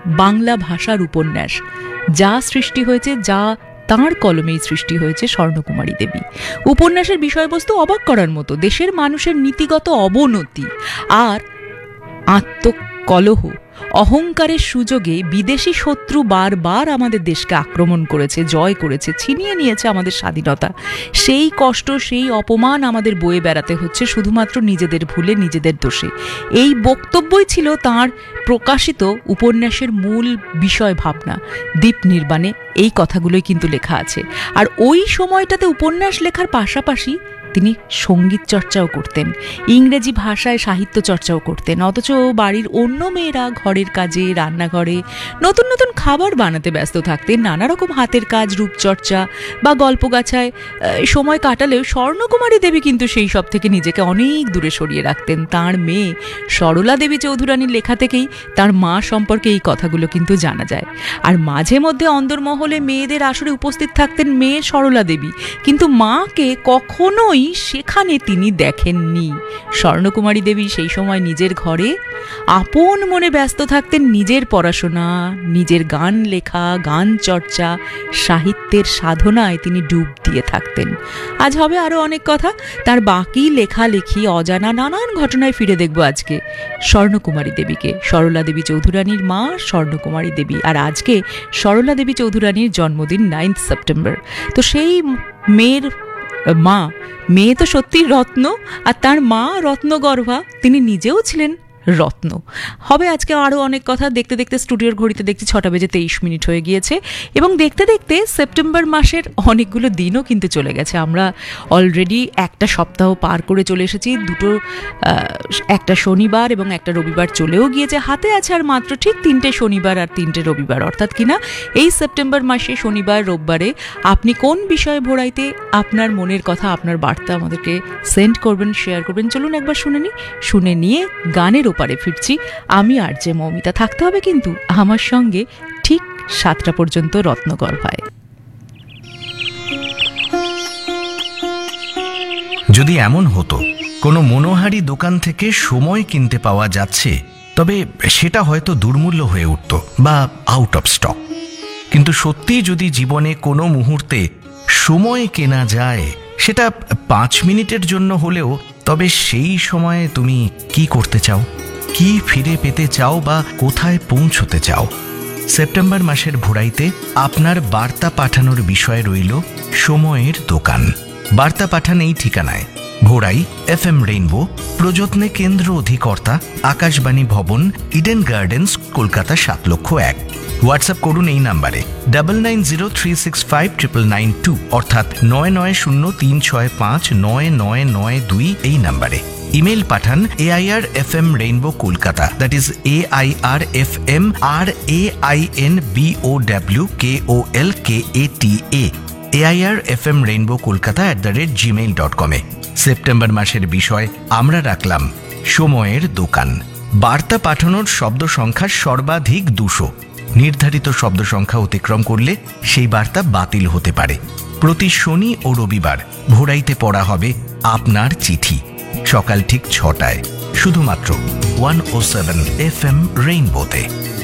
বাংলা ভাষার উপন্যাস, যা সৃষ্টি হয়েছে, যা তাঁর কলমেই সৃষ্টি হয়েছে, স্বর্ণকুমারী দেবী। উপন্যাসের বিষয়বস্তু অবাক করার মতো, দেশের মানুষের নীতিগত অবনতি আর আত্মকলহ, অহংকারের সুযোগে বিদেশি শত্রু বারবার আমাদের দেশকে আক্রমণ করেছে, জয় করেছে, ছিনিয়ে নিয়েছে আমাদের স্বাধীনতা। সেই কষ্ট, সেই অপমান আমাদের বয়ে বেড়াতে হচ্ছে শুধুমাত্র নিজেদের ভুলে, নিজেদের দোষে। এই বক্তব্যই ছিল তাঁর প্রকাশিত উপন্যাসের মূল বিষয় ভাবনা। দ্বীপ নির্বাণে এই কথাগুলোই কিন্তু লেখা আছে। আর ওই সময়টাতে উপন্যাস লেখার পাশাপাশি তিনি সঙ্গীত চর্চাও করতেন, ইংরেজি ভাষায় সাহিত্য চর্চাও করতেন। অথচ বাড়ির অন্য মেয়েরা ঘরের কাজে, রান্নাঘরে নতুন নতুন খাবার বানাতে ব্যস্ত থাকতেন, নানা রকম হাতের কাজ, রূপচর্চা বা গল্প গাছায় সময় কাটালেও স্বর্ণকুমারী দেবী কিন্তু সেই সব থেকে নিজেকে অনেক দূরে সরিয়ে রাখতেন। তাঁর মেয়ে সরলা দেবী চৌধুরানীর লেখা থেকেই তার মা সম্পর্কে এই কথাগুলো কিন্তু জানা যায়। আর মাঝে মধ্যে অন্দরমহলে মেয়েদের আসরে উপস্থিত থাকতেন মেয়ে সরলা দেবী, কিন্তু মাকে কখনোই সেখানে তিনি দেখেননি। স্বর্ণকুমারী দেবী সেই সময় নিজের ঘরে আপন মনে ব্যস্ত থাকতেন, নিজের পড়াশোনা, নিজের গান লেখা, গান চর্চা, সাহিত্যের সাধনায় তিনি ডুব দিয়ে থাকতেন। আজ হবে আরো অনেক কথা, তার বাকি লেখালেখি, অজানা নানান ঘটনায় ফিরে দেখব আজকে স্বর্ণকুমারী দেবীকে, সরলা দেবী চৌধুরানীর মা স্বর্ণকুমারী দেবী। আর আজকে সরলা দেবী চৌধুরানীর জন্মদিন 9 সেপ্টেম্বর। তো সেই মেয়ে তো সত্যিই রত্ন, আর তার মা রত্নগর্ভা, তিনি নিজেও ছিলেন রত্ন। হবে আজকে আরও অনেক কথা। দেখতে দেখতে স্টুডিওর ঘড়িতে দেখছি 6:23 হয়ে গিয়েছে, এবং দেখতে দেখতে সেপ্টেম্বর মাসের অনেকগুলো দিনও কিন্তু চলে গেছে। আমরা অলরেডি একটা সপ্তাহ পার করে চলে এসেছি। একটা শনিবার এবং একটা রবিবার চলেও গিয়েছে, হাতে আছে আর মাত্র ঠিক 3টে শনিবার আর 3টে রবিবার। অর্থাৎ কিনা এই সেপ্টেম্বর মাসে শনিবার রোববারে আপনি কোন বিষয়ে ভোরাইতে আপনার মনের কথা, আপনার বার্তা আমাদেরকে সেন্ড করবেন, শেয়ার করবেন। চলুন একবার শুনে নিয়ে গানের ওপারে ফিরছি। আমি আর যে মৌমিতা, থাকতে হবে কিন্তু আমার সঙ্গে ঠিক 7টা পর্যন্ত রত্নগর্ভায়। যদি এমন হতো কোনো মনোহারি দোকান থেকে সময় কিনতে পাওয়া যাচ্ছে, তবে সেটা হয়তো দুর্মূল্য হয়ে উঠত বা আউট অফ স্টক। কিন্তু সত্যি যদি জীবনে কোনো মুহূর্তে সময় কেনা যায়, সেটা 5 মিনিটের জন্য হলেও, তবে সেই সময়ে তুমি কি করতে চাও, কি ফিরে পেতে চাও বা কোথায় পৌঁছতে চাও? সেপ্টেম্বর মাসের ভোরাইতে আপনার বার্তা পাঠানোর বিষয় রইল সময়ের দোকান। বার্তা পাঠান এই ঠিকানায়: ভোরাই FM রেইনবো, প্রযত্নে কেন্দ্র অধিকর্তা, আকাশবাণী ভবন, ইডেন গার্ডেন্স, কলকাতা 7,01,000। হোয়াটসঅ্যাপ করুন এই নাম্বারে 9903659992, অর্থাৎ 9903659992 এই নাম্বারে। Email Pathaan airfmrainbowkolkata, that is airfmrainbowkolkata airfmrainbowkolkata@gmail.com-এ। September মাসের বিষয় আমরা রাখলাম সময়ের দোকান। বার্তা পাঠানোর শব্দ সংখ্যা সর্বাধিক 200। নির্ধারিত শব্দ সংখ্যা অতিক্রম করলে সেই বার্তা বাতিল হতে পারে। প্রতি শনি ও রবিবার ভোরাইতে পড়া হবে আপনার চিঠি, সকাল ঠিক 6টায়, শুধুমাত্র 107 FM রেইনবোতে।